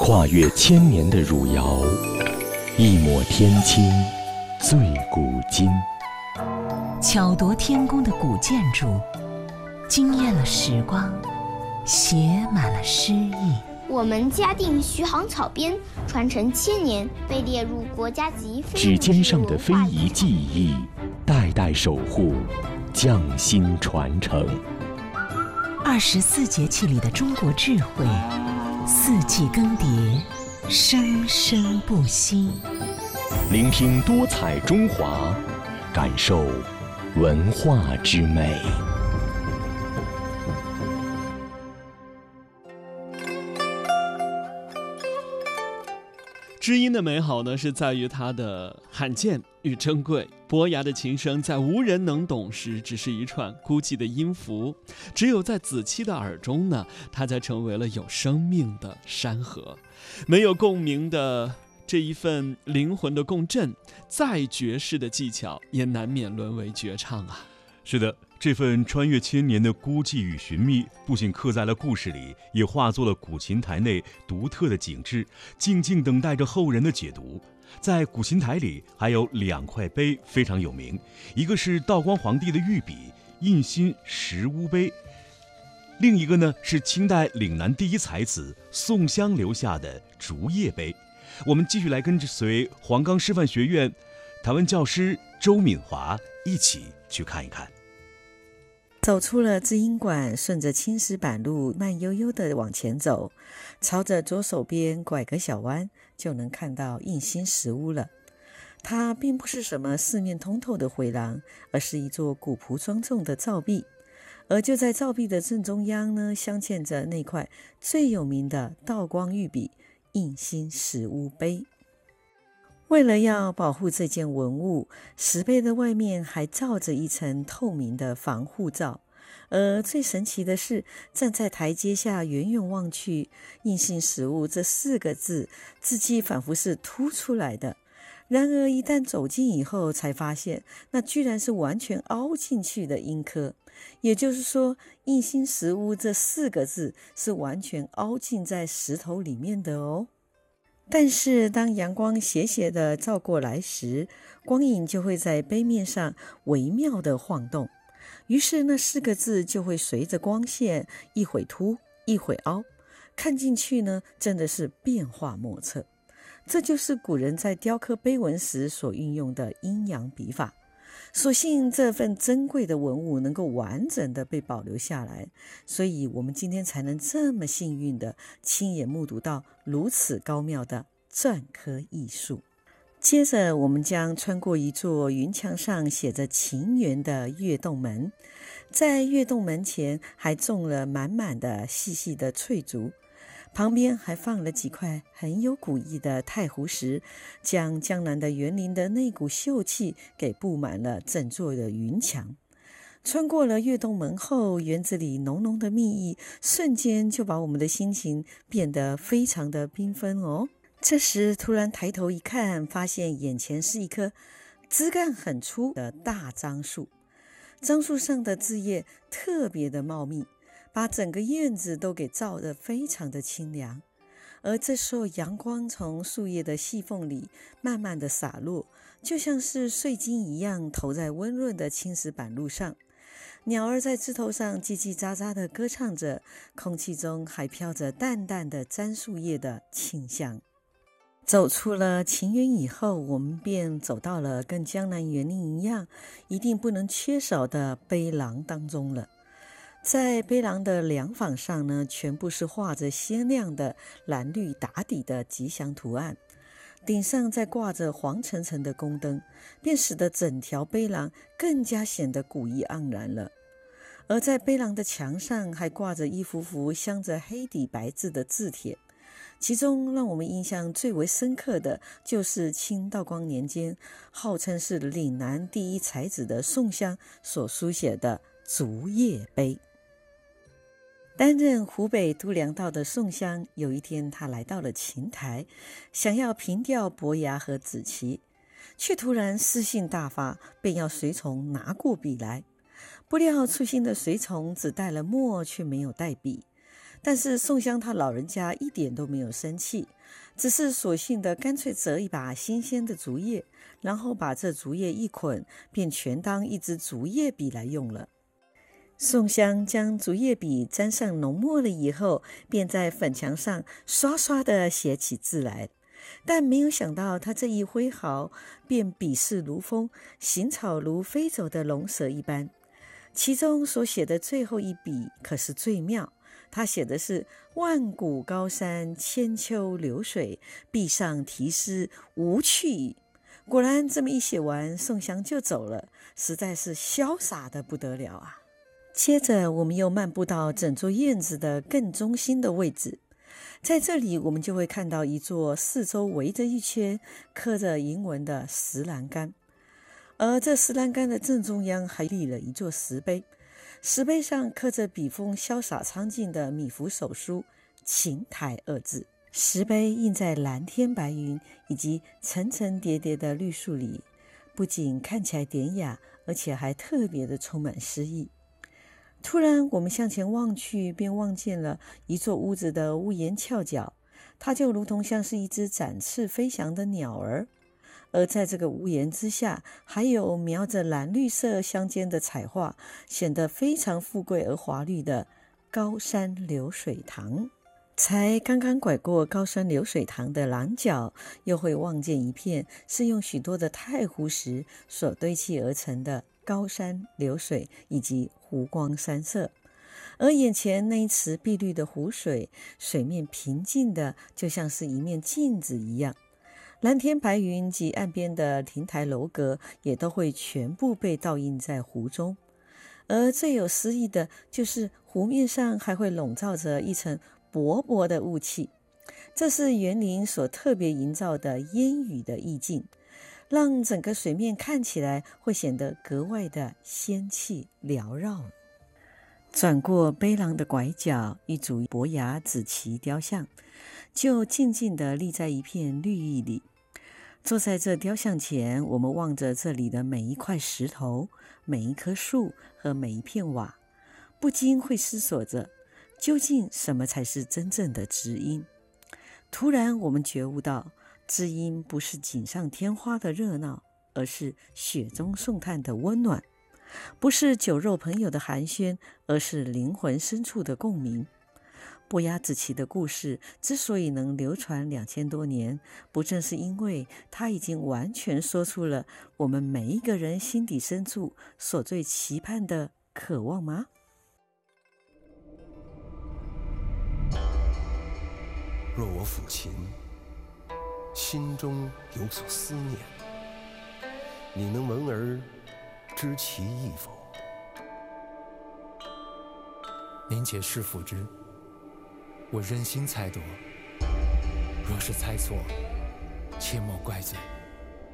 跨越千年的汝窑，一抹天青醉古今。 巧夺天工的古建筑，惊艳了时光，写满了诗意。 我们嘉定徐杭草编传承1000年，被列入国家级非指尖上的非遗技艺，代代守护，匠心传承。 24节气里的中国智慧，四季更迭，生生不息。 聆听多彩中华，感受文化之美。 知音的美好呢，是在于它的罕见与珍贵。伯牙的琴声在无人能懂时，只是一串孤寂的音符；只有在子期的耳中呢，它才成为了有生命的山河。没有共鸣的这一份灵魂的共振，再绝世的技巧也难免沦为绝唱啊！ 是的，这份穿越千年的孤寂与寻觅，不仅刻在了故事里，也化作了古琴台内独特的景致，静静等待着后人的解读。在古琴台里还有2块碑非常有名，一个是道光皇帝的御笔印心石屋碑，另一个呢是清代岭南第一才子宋襄留下的竹叶碑。我们继续来跟随黄冈师范学院台湾教师周敏华一起去看一看。 走出了知音馆，顺着青石板路慢悠悠地往前走，朝着左手边拐个小弯，就能看到印心石屋了。它并不是什么四面通透的回廊，而是一座古朴庄重的造壁。而就在造壁的正中央呢，镶嵌着那块最有名的道光御笔印心石屋碑。为了要保护这件文物，石碑的外面还罩着一层透明的防护罩。而最神奇的是，站在台阶下远远望去，印心石屋这4个字，字迹仿佛是凸出来的。然而一旦走近以后，才发现那居然是完全凹进去的阴刻。也就是说，印心石屋这4个字是完全凹进在石头里面的哦。但是当阳光斜斜地照过来时，光影就会在碑面上微妙地晃动，于是那4个字就会随着光线一会凸一会凹，看进去呢，真的是变化莫测。这就是古人在雕刻碑文时所运用的阴阳笔法。所幸这份珍贵的文物能够完整的被保留下来，所以我们今天才能这么幸运的亲眼目睹到如此高妙的篆刻艺术。接着我们将穿过一座云墙上写着情缘的月洞门，在月洞门前还种了满满的细细的翠竹，旁边还放了几块很有古意的太湖石，将江南的园林的那股秀气给布满了整座的云墙。穿过了月洞门后，园子里浓浓的蜜意瞬间就把我们的心情变得非常的缤纷哦。这时突然抬头一看，发现眼前是一棵枝干很粗的大樟树，樟树上的枝叶特别的茂密，把整个院子都给照得非常的清凉。而这时候阳光从树叶的细缝里慢慢的洒落，就像是碎金一样投在温润的青石板路上。鸟儿在枝头上叽叽喳喳的歌唱着，空气中还飘着淡淡的樟树叶的清香。走出了情园以后，我们便走到了跟江南园林一样一定不能缺少的碑廊当中了。在碑廊的两坊上呢，全部是画着鲜亮的蓝绿打底的吉祥图案，顶上再挂着黄澄澄的宫灯，便使得整条碑廊更加显得古意盎然了。而在碑廊的墙上还挂着一幅幅镶着黑底白字的字帖，其中让我们印象最为深刻的就是清道光年间号称是岭南第一才子的宋襄所书写的竹叶碑。担任湖北都粮道的宋襄，有一天他来到了琴台，想要凭吊伯牙和子期，却突然诗兴大发，便要随从拿过笔来。不料粗心的随从只带了墨，却没有带笔。 但是宋香他老人家一点都没有生气，只是索性的干脆折一把新鲜的竹叶，然后把这竹叶一捆，便全当一支竹叶笔来用了。宋香将竹叶笔沾上浓墨了以后，便在粉墙上刷刷地写起字来。但没有想到，他这一挥毫，便笔势如风，行草如飞走的龙蛇一般。其中所写的最后一笔可是最妙，他写的是万古高山千秋流水，壁上题诗无去矣。果然这么一写完，宋香就走了，实在是潇洒的不得了啊！接着我们又漫步到整座院子的更中心的位置，在这里我们就会看到一座四周围着一圈刻着银文的石栏杆，而这石栏杆的正中央还立了一座石碑，石碑上刻着笔锋潇洒苍劲的米芾手书琴台二字。石碑印在蓝天白云以及层层叠叠的绿树里，不仅看起来典雅，而且还特别的充满诗意。突然我们向前望去，便望见了一座屋子的屋檐翘角，它就如同像是一只展翅飞翔的鸟儿。而在这个屋檐之下，还有描着蓝绿色相间的彩画，显得非常富贵而华丽的高山流水塘。才刚刚拐过高山流水塘的廊角，又会望见一片是用许多的太湖石所堆砌而成的高山流水以及湖光山色。而眼前那一池碧绿的湖水，水面平静的就像是一面镜子一样，蓝天白云及岸边的亭台楼阁也都会全部被倒映在湖中。而最有诗意的就是湖面上还会笼罩着一层薄薄的雾气，这是园林所特别营造的烟雨的意境，让整个水面看起来会显得格外的仙气缭绕。转过碑廊的拐角，一组伯牙子期雕像就静静地立在一片绿意里。坐在这雕像前，我们望着这里的每一块石头、每一棵树和每一片瓦，不禁会思索着，究竟什么才是真正的知音？突然我们觉悟到，知音不是锦上添花的热闹，而是雪中送炭的温暖；不是酒肉朋友的寒暄，而是灵魂深处的共鸣。伯牙子期的故事之所以能流传2000多年，不正是因为它已经完全说出了我们每一个人心底深处所最期盼的渴望吗？ 若我抚琴，心中有所思念，你能闻而知其意否？ 您且试抚之，我真心猜度，若是猜错，切莫怪罪。